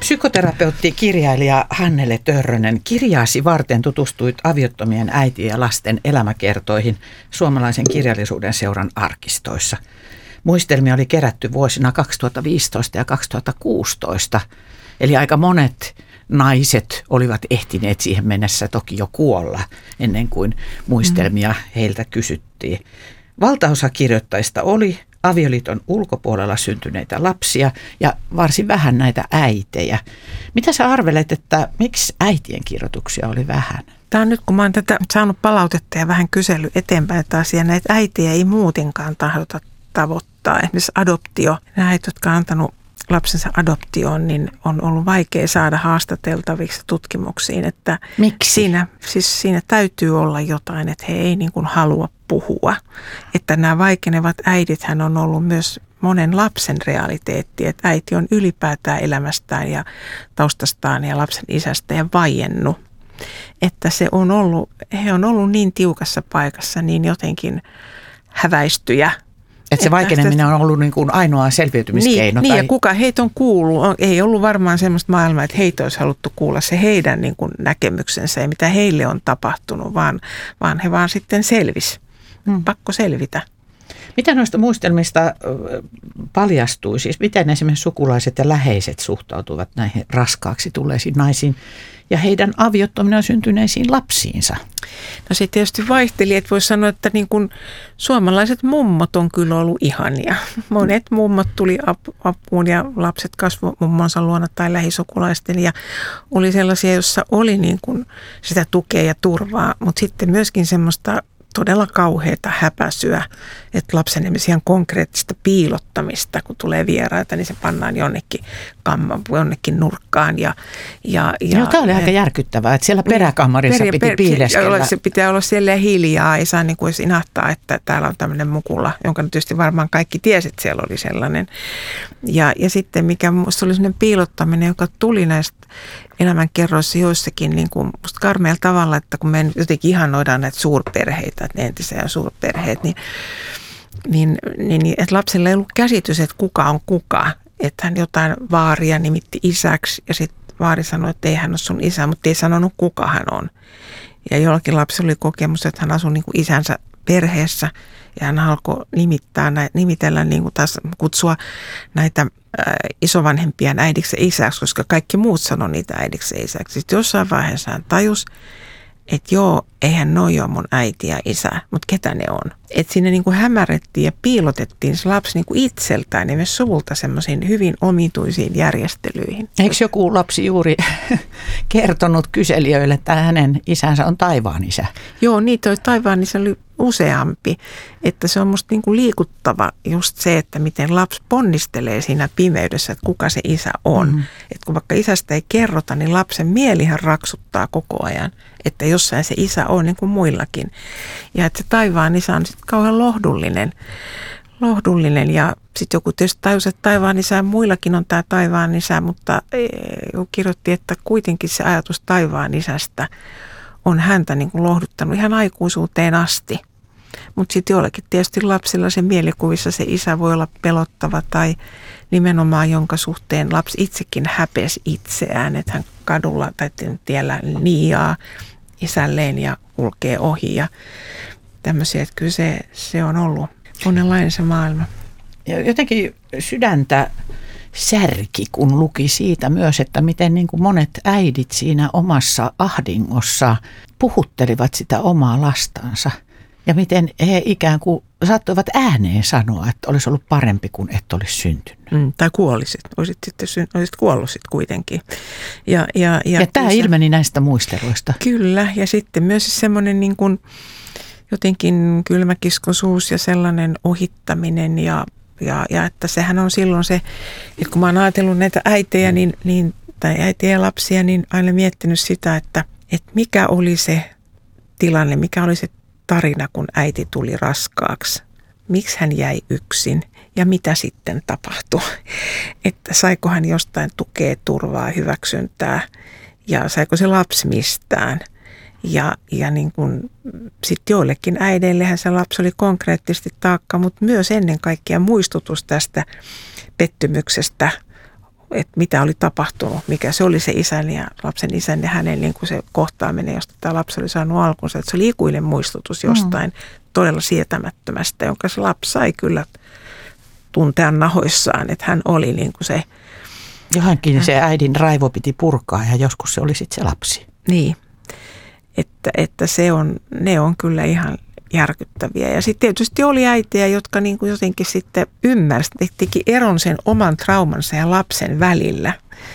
Psykoterapeutti, kirjailija Hannele Törrönen, kirjaasi varten tutustuit aviottomien äitien ja lasten elämäkertoihin Suomalaisen kirjallisuuden seuran arkistoissa. Muistelmia oli kerätty vuosina 2015 ja 2016, eli aika monet naiset olivat ehtineet siihen mennessä toki jo kuolla ennen kuin muistelmia heiltä kysyttiin. Valtaosa kirjoittajista oli avioliiton ulkopuolella syntyneitä lapsia ja varsin vähän näitä äitejä. Mitä sä arvelet, että miksi äitien kirjoituksia oli vähän? Tämä on nyt, kun mä oon tätä saanut palautetta ja vähän kysely eteenpäin, että asia näitä äitejä ei muutenkaan tahdota tavoittaa. Esimerkiksi adoptio. Nämä äidit, jotka on antanut lapsensa adoptioon, niin on ollut vaikea saada haastateltaviksi tutkimuksiin. Että miksi? Siinä täytyy olla jotain, että he ei niin kuin halua puhua. Että nämä vaikenevat äidithän on ollut myös monen lapsen realiteetti, että äiti on ylipäätään elämästään ja taustastaan ja lapsen isästä ja vaiennut. Että he on ollut niin tiukassa paikassa, niin jotenkin häväistyjä. Että se vaikeneminen on ollut niin kuin ainoa selviytymiskeino. Niin, ja kuka heitä on kuullut. Ei ollut varmaan semmoista maailmaa, että heitä olisi haluttu kuulla se heidän niin kuin näkemyksensä ja mitä heille on tapahtunut, vaan he vaan sitten selvisi. Pakko selvitä. Mitä noista muistelmista paljastui? Siis miten esimerkiksi sukulaiset ja läheiset suhtautuvat näihin raskaaksi tulleisiin naisiin ja heidän aviottomina syntyneisiin lapsiinsa? No se tietysti vaihteli, että voisi sanoa, että niin kuin suomalaiset mummot on kyllä ollut ihania. Monet mummot tuli apuun ja lapset kasvoi mummonsa luona tai lähisukulaisten ja oli sellaisia, joissa oli niin kuin sitä tukea ja turvaa, mutta sitten myöskin semmoista todella kauheata häpäisyä, että lapsen ihan konkreettista piilottamista, kun tulee vieraita, niin se pannaan jonnekin nurkkaan. Tämä oli aika järkyttävää, että siellä peräkammarissa piti piileskellä. Se pitää olla siellä hiljaa, ei saa niin kuin inahtaa, että täällä on tämmöinen mukula, jonka tietysti varmaan kaikki tiesi, että siellä oli sellainen. Ja sitten mikä minusta oli sellainen piilottaminen, joka tuli näistä elämänkerroissa joissakin niin kuin musta karmealla tavalla, että kun me jotenkin ihannoidaan näitä suurperheitä, että ne entisiä suurperheet, niin että lapsella ei ollut käsitys, että kuka on kuka. Että hän jotain vaaria nimitti isäksi ja sitten vaari sanoi, että ei hän ole sun isä, mutta ei sanonut kuka hän on. Ja jollakin lapsella oli kokemus, että hän asui niin kuin isänsä perheessä ja hän alkoi nimitellä niin kuin taas kutsua näitä isovanhempiaan äidiksi ja isäksi, koska kaikki muut sanoi niitä äidiksi ja isäksi. Sitten jossain vaiheessa hän tajusi, että joo, eihän noi ole mun äiti ja isä, mutta ketä ne on. Että siinä niin kuin hämärrettiin ja piilotettiin se lapsi niin kuin itseltään ja myös suvulta semmoisiin hyvin omituisiin järjestelyihin. Eikö joku lapsi juuri kertonut kyselijöille, että hänen isänsä on taivaan isä? Joo, niitä oli taivaan isä oli useampi. Että se on musta niin kuin liikuttava just se, että miten lapsi ponnistelee siinä pimeydessä, että kuka se isä on. Että kun vaikka isästä ei kerrota, niin lapsen mielihän raksuttaa koko ajan, että jossain se isä on niin kuin muillakin. Ja että se taivaan isä on sitten kauhean lohdullinen ja sitten joku tietysti tajusi, että taivaan isä muillakin on tämä taivaan isä, mutta kirjoitti, että kuitenkin se ajatus taivaan isästä on häntä niin kuin lohduttanut ihan aikuisuuteen asti. Mutta sitten jollakin tietysti lapsilla se mielikuvissa se isä voi olla pelottava tai nimenomaan jonka suhteen lapsi itsekin häpesi itseään, että hän kadulla tai tiellä niiaa isälleen ja kulkee ohi ja tämmöisiä, että kyllä se on ollut monenlainen se maailma. Ja jotenkin sydäntä särki, kun luki siitä myös, että miten niin kuin monet äidit siinä omassa ahdingossa puhuttelivat sitä omaa lastansa. Ja miten he ikään kuin saattoivat ääneen sanoa, että olisi ollut parempi, kun et olisi syntynyt. Tai kuolisit. Olisit kuollut sitten kuitenkin. Ja tämä ilmeni näistä muisteluista. Kyllä. Ja sitten myös semmoinen niin kuin jotenkin kylmäkiskoisuus ja sellainen ohittaminen ja että sehän on silloin se, että kun mä oon ajatellut näitä äitejä tai äitejä ja lapsia, niin aina miettinyt sitä, että mikä oli se tilanne, mikä oli se tarina, kun äiti tuli raskaaksi. Miksi hän jäi yksin ja mitä sitten tapahtui? Että saiko hän jostain tukea, turvaa, hyväksyntää ja saiko se lapsi mistään? Ja niin kuin sitten joillekin äideillehän se lapsi oli konkreettisesti taakka, mutta myös ennen kaikkea muistutus tästä pettymyksestä että mitä oli tapahtunut, mikä se oli se isän ja lapsen isän ja hänen niin kuin se kohtaaminen, josta tämä lapsi oli saanut alkunsa. Että se oli ikuinen muistutus jostain todella sietämättömästä, jonka se lapsi sai kyllä tuntea nahoissaan, että hän oli niin kuin se. Johonkin se äidin raivo piti purkaa ja joskus se oli sitten se lapsi. Niin, että ne on kyllä ihan järkyttäviä. Ja sitten tietysti oli äitejä, jotka niin kuin jotenkin sitten ymmärsivät, teki eron sen oman traumansa ja lapsen välillä.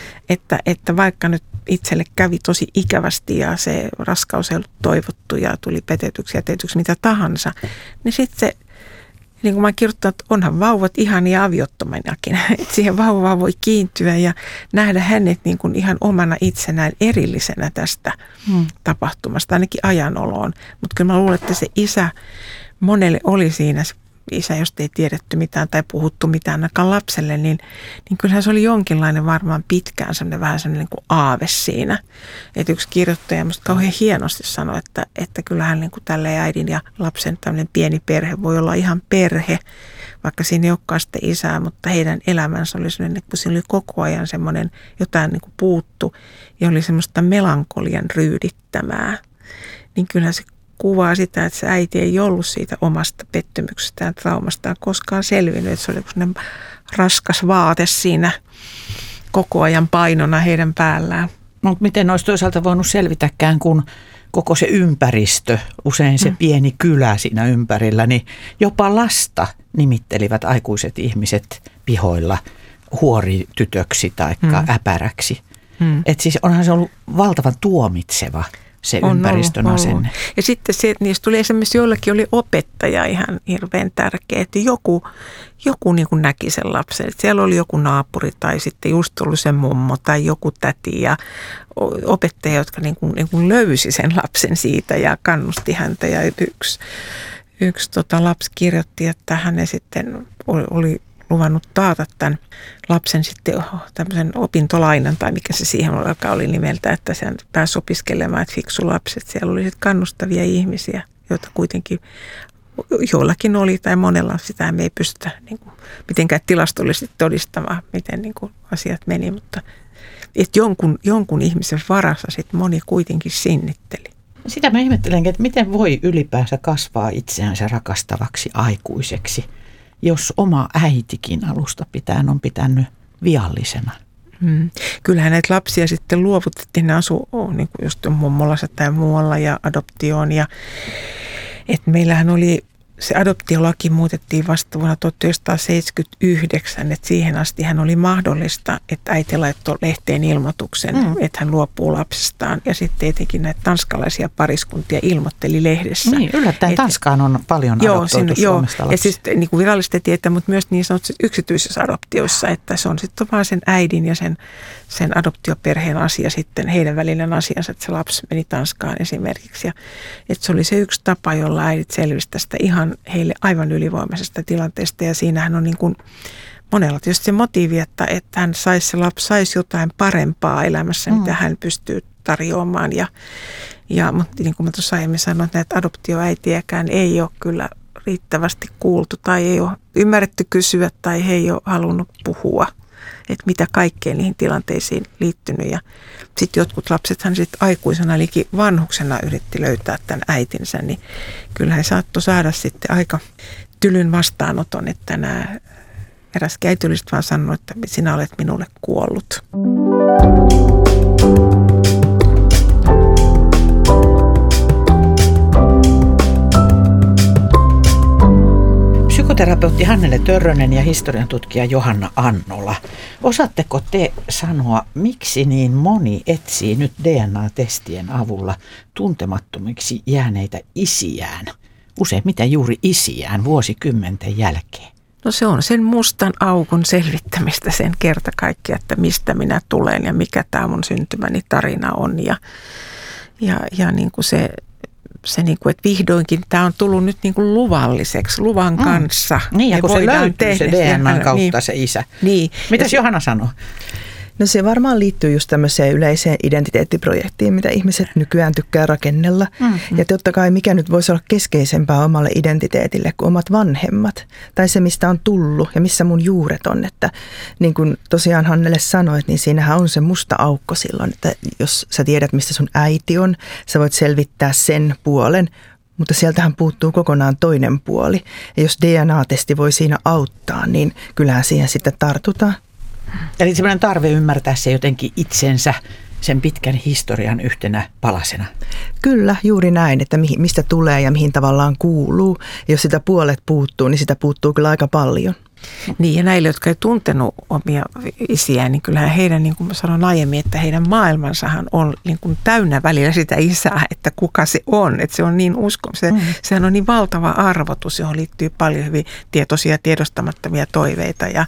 Että vaikka nyt itselle kävi tosi ikävästi ja se raskaus ei ollut toivottu ja tuli petetyksi ja tehtyksi mitä tahansa, niin sitten se, niin kuin mä kirjoittan, että onhan vauvat ihania aviottominakin. Että siihen vauvaan voi kiintyä ja nähdä hänet niin kuin ihan omana itsenään erillisenä tästä tapahtumasta, ainakin ajanoloon. Mutta kyllä mä luulen, että se isä monelle oli siinä, se isä, josta ei tiedetty mitään tai puhuttu mitään ainakaan lapselle, niin kyllähän se oli jonkinlainen varmaan pitkään vähän sellainen niin kuin aave siinä. Että yksi kirjoittaja musta kauhean hienosti sanoi, että kyllähän niin kuin tälleen äidin ja lapsen tämmöinen pieni perhe voi olla ihan perhe, vaikka siinä ei olekaan sitten isää, mutta heidän elämänsä oli sellainen, kun siinä oli koko ajan semmoinen jotain niin kuin puuttu ja oli semmoista melankolian ryydittämää, niin kyllähän se kuvaa sitä, että se äiti ei ollut siitä omasta pettymyksestään, traumastaan koskaan selvinnyt. Että se oli sellainen raskas vaate siinä koko ajan painona heidän päällään. No miten olisi toisaalta voinut selvitäkään, kun koko se ympäristö, usein se pieni kylä siinä ympärillä, niin jopa lasta nimittelivät aikuiset ihmiset pihoilla huoritytöksi tai äpäräksi. Että siis onhan se ollut valtavan tuomitseva se ympäristön asenne. Ja sitten se, että niistä tuli esimerkiksi jollakin oli opettaja ihan hirveän tärkeä, että joku niin kuin näki sen lapsen. Että siellä oli joku naapuri tai sitten just ollut se mummo tai joku täti ja opettaja, jotka niin kuin löysi sen lapsen siitä ja kannusti häntä. Ja yksi lapsi kirjoitti, että hän sitten oli luvannut taata tämän lapsen sitten tämmöisen opintolainan tai mikä se siihen oli nimeltä, että sen pääsi opiskelemaan, että fiksu lapset. Siellä oli sitten kannustavia ihmisiä, joita kuitenkin joillakin oli tai monella sitä me ei pystytä niin kuin, mitenkään tilastollisesti todistamaan, miten niin kuin asiat meni, mutta että jonkun ihmisen varassa sitten moni kuitenkin sinnitteli. Sitä mä ihmettelenkin, että miten voi ylipäänsä kasvaa itseänsä rakastavaksi aikuiseksi, jos oma äitikin alusta pitäen on pitänyt viallisena. Kyllähän näitä lapsia sitten luovutettiin, ne asuu niin kuin just mummolassa tai muualla ja adoptioon. Ja, että meillähän oli, se adoptiolaki muutettiin vasta vuonna 1979, että siihen asti hän oli mahdollista, että äiti laittoi lehteen ilmoituksen, että hän luopuu lapsestaan. Ja sitten tietenkin näitä tanskalaisia pariskuntia ilmoitteli lehdessä. Niin, yllättäen Tanskaan on paljon adoptoitu Suomesta lapsia. Ja siis niin kuin virallisesti tietää, mutta myös niin sanotusti yksityisissä adoptioissa, että se on sitten vaan sen äidin ja sen adoptioperheen asia sitten, heidän välinen asiansa, että se lapsi meni Tanskaan esimerkiksi. Ja, että se oli se yksi tapa, jolla äidit selvisi tästä ihan heille aivan ylivoimaisesta tilanteesta ja siinähän on niin kuin monella tietysti se motiivi, että hän se lapsi saisi jotain parempaa elämässä, mitä hän pystyy tarjoamaan mutta niin kuin mä tuossa aiemmin sanoin, että näitä adoptioäitiäkään ei ole kyllä riittävästi kuultu tai ei ole ymmärretty kysyä tai he ei ole halunnut puhua, että mitä kaikkea niihin tilanteisiin liittynyt ja sitten jotkut lapsethan sitten aikuisena eli vanhuksena yritti löytää tämän äitinsä, niin kyllä he saattoi saada sitten aika tylyn vastaanoton, että nämä eräs äitylliset vaan sanoi, että sinä olet minulle kuollut. Psykoterapeutti Hannele Törrönen ja historiantutkija Johanna Annola. Osaatteko te sanoa, miksi niin moni etsii nyt DNA-testien avulla tuntemattomiksi jääneitä isiään? Useimmiten juuri isiään vuosikymmenten jälkeen. No se on sen mustan aukon selvittämistä sen kerta kaikkiaan, että mistä minä tulen ja mikä tämä mun syntymäni tarina on. Ja niin kuin se niin kuin, että vihdoinkin tämä on tullut nyt niin kuin luvalliseksi, luvan kanssa. Niin, ja kun se löytyy se DNAn kautta niin, se isä. Niin. Mitäs Johanna sanoo? No se varmaan liittyy just tämmöiseen yleiseen identiteettiprojektiin, mitä ihmiset nykyään tykkää rakennella. Mm-hmm. Ja totta kai mikä nyt voisi olla keskeisempää omalle identiteetille kuin omat vanhemmat. Tai se, mistä on tullut ja missä mun juuret on. Että niin kuin tosiaan Hannele sanoit, niin siinähän on se musta aukko silloin, että jos sä tiedät, mistä sun äiti on, sä voit selvittää sen puolen. Mutta sieltähän puuttuu kokonaan toinen puoli. Ja jos DNA-testi voi siinä auttaa, niin kyllähän siihen sitten tartutaan. Eli semmoinen tarve ymmärtää se jotenkin itsensä sen pitkän historian yhtenä palasena. Kyllä, juuri näin, että mistä tulee ja mihin tavallaan kuuluu. Ja jos sitä puolet puuttuu, niin sitä puuttuu kyllä aika paljon. Niin, ja näille, jotka ei tuntenut omia isiään, niin kyllähän heidän, niin kuin mä sanoin aiemmin, että heidän maailmansahan on niin kuin täynnä välillä sitä isää, että kuka se on. Että se on niin sehän on niin valtava arvotus, johon liittyy paljon hyvin tietoisia, tiedostamattomia toiveita ja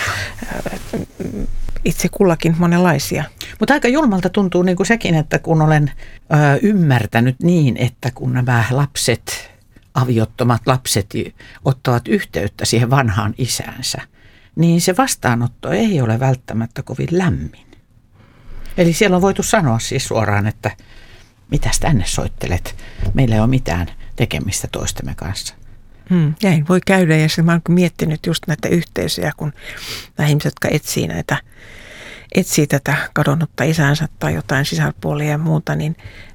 itse kullakin monenlaisia. Mutta aika julmalta tuntuu niin kuin sekin, että kun olen ymmärtänyt niin, että kun nämä lapset, aviottomat lapset ottavat yhteyttä siihen vanhaan isäänsä, niin se vastaanotto ei ole välttämättä kovin lämmin. Eli siellä on voitu sanoa siis suoraan, että mitäs tänne soittelet, meillä ei ole mitään tekemistä toistemme kanssa. Näin voi käydä, ja mä oon miettinyt just näitä yhteisöjä, kun nämä ihmiset, jotka etsii tätä kadonnutta isäänsä tai jotain sisarpuolia ja muuta, niin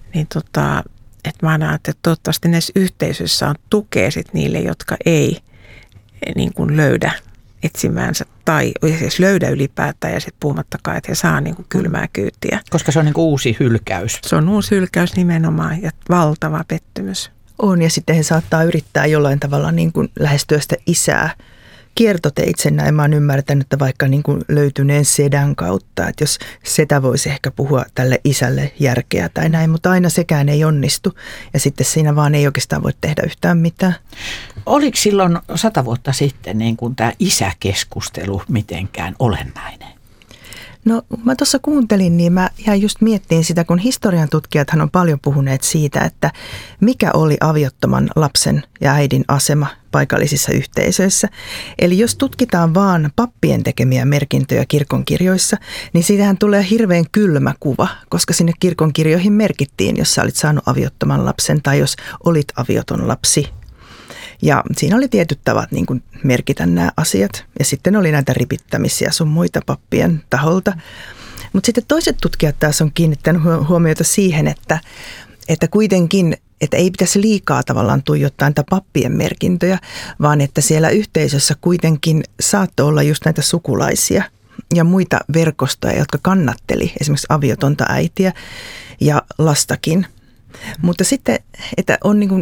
että mä aina ajattelen, että toivottavasti näissä yhteisöissä on tukea sit niille, jotka ei niin kuin löydä etsimäänsä tai edes löydä ylipäätään, ja sitten puhumattakaan, että he saa niin kuin kylmää kyytiä. Koska se on niin kuin uusi hylkäys. Se on uusi hylkäys nimenomaan ja valtava pettymys. On, ja sitten he saattaa yrittää jollain tavalla niin kuin lähestyä sitä isää kiertoteitse. Näin mä oon ymmärtänyt, että vaikka niin kuin löytyneen sedän kautta, että jos setä voisi ehkä puhua tälle isälle järkeä tai näin, mutta aina sekään ei onnistu, ja sitten siinä vaan ei oikeastaan voi tehdä yhtään mitään. Oliko silloin 100 vuotta sitten niin kuin tämä isäkeskustelu mitenkään olennainen? No, mä tuossa kuuntelin, niin mä jäin just miettiin sitä, kun historian tutkijathan on paljon puhuneet siitä, että mikä oli aviottoman lapsen ja äidin asema paikallisissa yhteisöissä. Eli jos tutkitaan vaan pappien tekemiä merkintöjä kirkonkirjoissa, niin siitähän tulee hirveän kylmä kuva, koska sinne kirkonkirjoihin merkittiin, jos sä olit saanut aviottoman lapsen tai jos olit avioton lapsi. Ja siinä oli tietyt tavat niin kuin merkitä nämä asiat. Ja sitten oli näitä ripittämisiä sun muita pappien taholta. Mutta sitten toiset tutkijat taas on kiinnittänyt huomiota siihen, että kuitenkin, että ei pitäisi liikaa tavallaan tuijottaa näitä pappien merkintöjä, vaan että siellä yhteisössä kuitenkin saattoi olla just näitä sukulaisia ja muita verkostoja, jotka kannatteli esimerkiksi aviotonta äitiä ja lastakin. Mutta sitten, että on niin kuin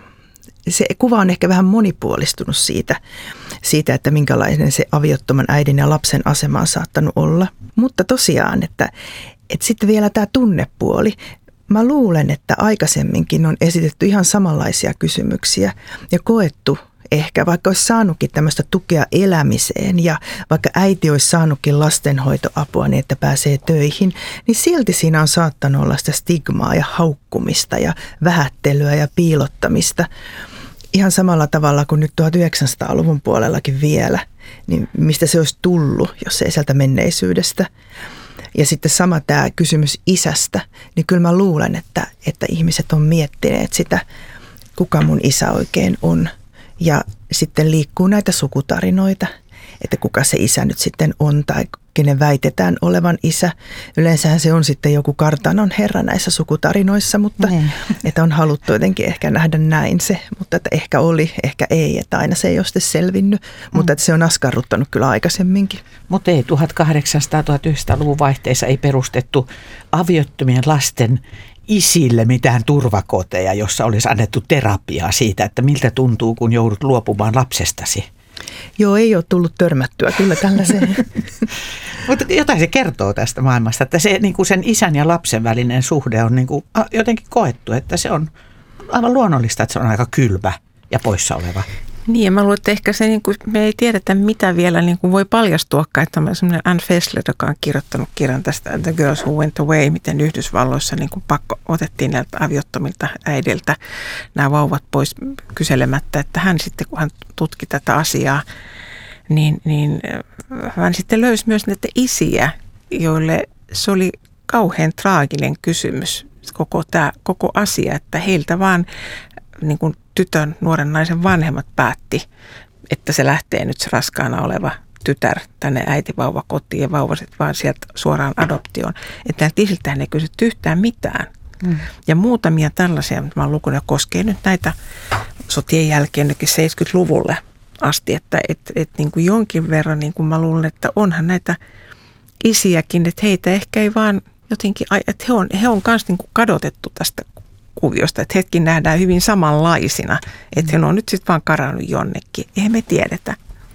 se kuva on ehkä vähän monipuolistunut siitä, että minkälainen se aviottoman äidin ja lapsen asema on saattanut olla. Mutta tosiaan, että sitten vielä tämä tunnepuoli. Mä luulen, että aikaisemminkin on esitetty ihan samanlaisia kysymyksiä ja koettu ehkä, vaikka olisi saanutkin tämmöistä tukea elämiseen ja vaikka äiti olisi saanutkin lastenhoitoapua niin, että pääsee töihin, niin silti siinä on saattanut olla sitä stigmaa ja haukkumista ja vähättelyä ja piilottamista. Ihan samalla tavalla kuin nyt 1900-luvun puolellakin vielä, niin mistä se olisi tullut, jos ei sieltä menneisyydestä. Ja sitten sama tämä kysymys isästä, niin kyllä mä luulen, että ihmiset on miettineet sitä, kuka mun isä oikein on. Ja sitten liikkuu näitä sukutarinoita, että kuka se isä nyt sitten on tai kenen väitetään olevan isä. Yleensähän se on sitten joku kartanon herra näissä sukutarinoissa, mutta että on haluttu jotenkin ehkä nähdä näin se, mutta että ehkä oli, ehkä ei, että aina se ei ole sitten selvinnyt, mutta että se on askarruttanut kyllä aikaisemminkin. Mutta ei 1800-1900-luvun vaihteessa ei perustettu aviottomien lasten isille mitään turvakoteja, jossa olisi annettu terapiaa siitä, että miltä tuntuu, kun joudut luopumaan lapsestasi. Joo, ei ole tullut törmättyä kyllä tällaiseen. Mutta jotain se kertoo tästä maailmasta, että se, niin kuin sen isän ja lapsen välinen suhde on niin kuin jotenkin koettu, että se on aivan luonnollista, että se on aika kylmä ja poissa oleva. Niin, ja mä luulen, että ehkä se, niin kuin, me ei tiedetä, mitä vielä niin kuin voi paljastuakaan, että on semmoinen Anne Fessler, joka on kirjoittanut kirjan tästä The Girls Who Went Away, miten Yhdysvalloissa niin kuin pakko otettiin näiltä aviottomilta äidiltä nämä vauvat pois kyselemättä, että hän sitten, kun hän tutki tätä asiaa, niin hän sitten löysi myös näitä isiä, joille se oli kauhean traaginen kysymys, koko asia, että heiltä vaan niin kuin tytön, nuoren naisen vanhemmat päätti, että se lähtee nyt se raskaana oleva tytär tänne äiti-vauvakotiin ja vauvaset vaan sieltä suoraan adoptioon. Että näiltä isiltähän ei kysytty yhtään mitään. Ja muutamia tällaisia, mitä mä oon lukenut, koskee nyt näitä sotien jälkeen 70-luvulle asti, että niin kuin jonkin verran niin kuin mä luulen, että onhan näitä isiäkin, että heitä ehkä ei vaan jotenkin, että he on myös niin kuin kadotettu tästä kuviosta, että hetkin nähdään hyvin samanlaisina, että he on nyt sitten vaan karannut jonnekin. Eihän me tiedetä.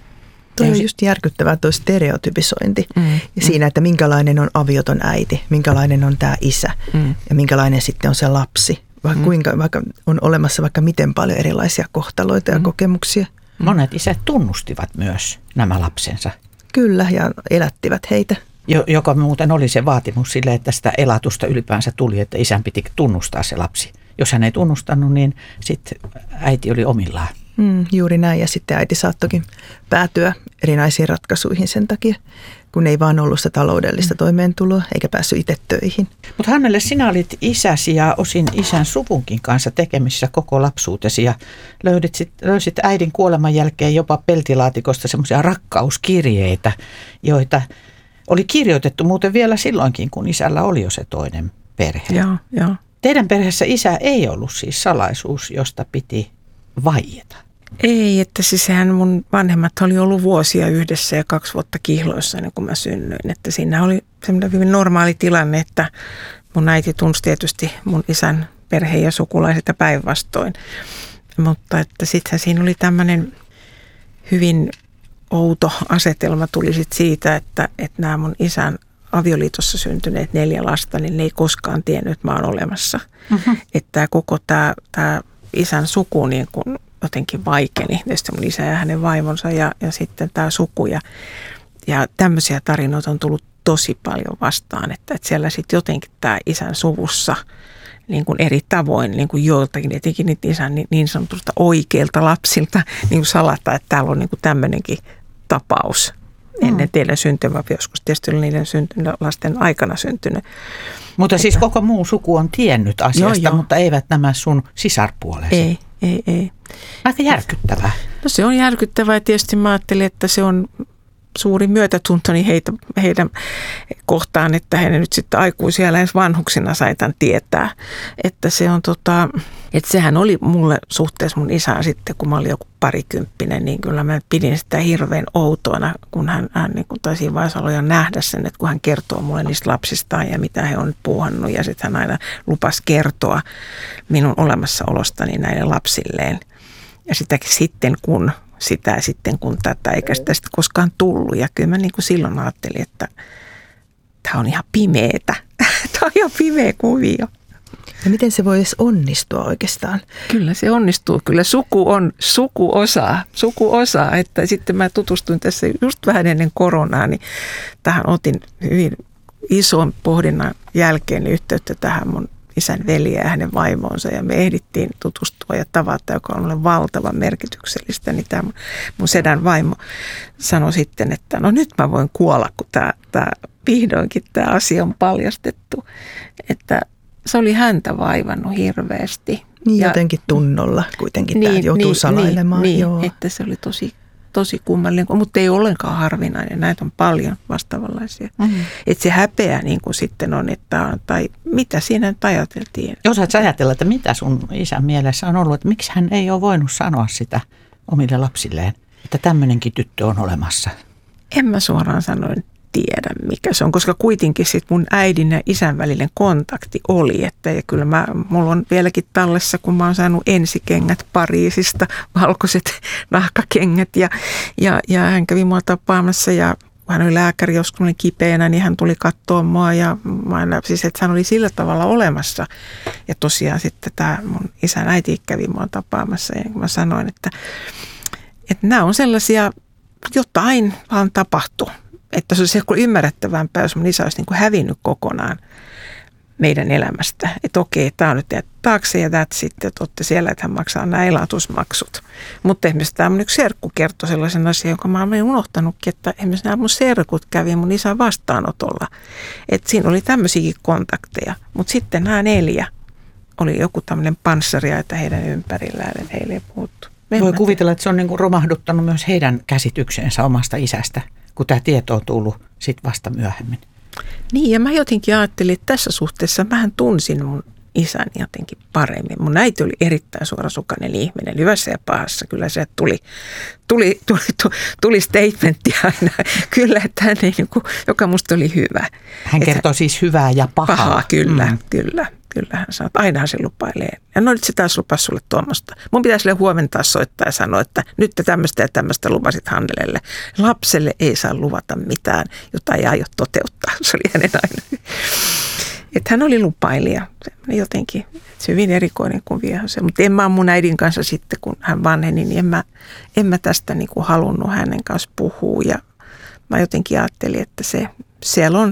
Tuo on just järkyttävää tuo stereotypisointi ja siinä, että minkälainen on avioton äiti, minkälainen on tämä isä ja minkälainen sitten on se lapsi. Vaikka on olemassa vaikka miten paljon erilaisia kohtaloita ja kokemuksia. Monet isät tunnustivat myös nämä lapsensa. Kyllä, ja elättivät heitä. Joka muuten oli se vaatimus sille, että sitä elatusta ylipäänsä tuli, että isän piti tunnustaa se lapsi. Jos hän ei tunnustanut, niin sitten äiti oli omillaan. Juuri näin, ja sitten äiti saattokin päätyä erinäisiin ratkaisuihin sen takia, kun ei vaan ollut sitä taloudellista toimeentuloa eikä päässyt itse töihin. Mutta Hannele, sinä olit isäsi ja osin isän suvunkin kanssa tekemisissä koko lapsuutesi ja löysit äidin kuoleman jälkeen jopa peltilaatikosta semmoisia rakkauskirjeitä, joita oli kirjoitettu muuten vielä silloinkin, kun isällä oli jo se toinen perhe. Joo. Teidän perheessä isä ei ollut siis salaisuus, josta piti vaieta. Ei, että siis sehän mun vanhemmat oli ollut vuosia yhdessä ja 2 vuotta kihloissa ennen kuin mä synnyin. Että siinä oli semmoinen hyvin normaali tilanne, että mun äiti tunsi tietysti mun isän perhe ja sukulaiset ja päinvastoin. Mutta että sittenhän siinä oli tämmöinen hyvin outo asetelma tuli sit siitä, että nämä mun isän avioliitossa syntyneet 4 lasta, niin ne ei koskaan tiennyt, että mä oon olemassa. Että koko tämä isän suku niin kun jotenkin vaikeni, tietysti mun isä ja hänen vaimonsa ja sitten tämä suku. Ja tämmöisiä tarinoita on tullut tosi paljon vastaan, että siellä sitten jotenkin tämä isän suvussa niin kuin eri tavoin niin kuin joiltakin, etenkin niitä isän niin sanotusta oikeilta lapsilta niin kuin salata, että täällä on niin kuin tämmöinenkin tapaus ennen teidän syntymää, joskus tietysti oli niiden lasten aikana syntynyt. Mutta siis koko muu suku on tiennyt asiasta, joo. Mutta eivät nämä sun sisarpuolesi. Ei. Aika järkyttävää. No se on järkyttävää ja tietysti mä ajattelin, että se on suuri myötätuntoni heidän kohtaan, että he nyt sitten aikuisia lähes vanhuksina saitan tietää. Että se on että sehän oli mulle suhteessa mun isään sitten, kun mä olin joku 20, niin kyllä mä pidin sitä hirveän outoana, kun hän niin kuin taisi vaiheessa jo nähdä sen, että kun hän kertoo mulle niistä lapsistaan ja mitä he on nyt puuhannut ja sitten hän aina lupasi kertoa minun olemassaolostani näille lapsilleen. Ja sitäkin sitten kun tätä, eikä sitä sitten koskaan tullut. Ja kyllä mä niin kuin silloin ajattelin, että tämä on ihan pimeetä. Tämä on ihan pimeä kuvio. Ja miten se voi edes onnistua oikeastaan? Kyllä se onnistuu. Kyllä suku on sukuosa. Että sitten mä tutustuin tässä just vähän ennen koronaa, niin tähän otin hyvin ison pohdinnan jälkeen yhteyttä tähän mun isän veliä ja hänen vaimonsa ja me ehdittiin tutustua ja tavata, joka on mulle valtavan merkityksellistä. Niin tämä mun sedän vaimo sanoi sitten, että no nyt mä voin kuolla, kun tämä vihdoinkin tämä asia on paljastettu. Että se oli häntä vaivannut hirveästi. Niin ja jotenkin tunnolla kuitenkin tämä joutuu salailemaan. Niin, että se oli tosi kummallinen, mutta ei ollenkaan harvinainen. Näitä on paljon vastaavanlaisia. Että se häpeä niin kuin sitten on, että tai mitä siinä nyt ajateltiin. Osaatko ajatella, että mitä sun isän mielessä on ollut, että miksi hän ei ole voinut sanoa sitä omille lapsilleen, että tämmöinenkin tyttö on olemassa? En mä suoraan sanoen tiedä, mikä se on, koska kuitenkin sit mun äidin ja isän välinen kontakti oli, että ja kyllä mulla on vieläkin tallessa, kun mä oon saanut ensikengät Pariisista, valkoiset nahkakengät ja hän kävi mua tapaamassa ja hän oli lääkäri, joskus oli kipeänä, niin hän tuli katsoa mua ja siis, että hän oli sillä tavalla olemassa. Ja tosiaan sitten tämä mun isän äiti kävi mua tapaamassa ja mä sanoin, että nämä on sellaisia, jotain vaan tapahtui. Että se olisi ehkä ymmärrettävämpää, jos mun isä olisi niin kuin hävinnyt kokonaan meidän elämästä. Että okei, tämä on nyt jäänyt taakse ja that's it, että olette siellä, että hän maksaa nämä elatusmaksut. Mutta esimerkiksi tämä mun yksi serkku kertoi sellaisen asian, jonka mä olen unohtanutkin, että esimerkiksi nämä mun serkut kävi mun isän vastaanotolla. Että siinä oli tämmöisiäkin kontakteja, mutta sitten nämä 4 oli joku tämmöinen panssariaita heidän ympärillään, että heille ei puhuttu. Voi kuvitella, että se on niin kuin romahduttanut myös heidän käsityksensä omasta isästä, kun tämä tieto on tullut sitten vasta myöhemmin. Niin, ja mä jotenkin ajattelin, että tässä suhteessa mähän tunsin mun isän jotenkin paremmin. Mun äiti oli erittäin suorasukainen ihminen, hyvässä ja pahassa. Kyllä se tuli statementti aina. Kyllä, että hän ei, joka musta oli hyvä. Hän kertoo siis hyvää ja pahaa. Pahaa, kyllä. Kyllä hän sanoo, että ainahan se lupailee. Ja no nyt se taas lupasi sulle tuommoista. Mun pitäisi sille huomenna soittaa ja sanoa, että nyt te tämmöistä ja tämmöistä lupasit Hannelelle. Lapselle ei saa luvata mitään, jota ei aio toteuttaa. Se oli hänen aina. Että hän oli lupailija. Jotenkin se hyvin erikoinen kuvia. Mutta en mä mun äidin kanssa sitten, kun hän vanheni, niin en mä tästä niin kuin halunnut hänen kanssa puhua. Ja mä jotenkin ajattelin, että siellä on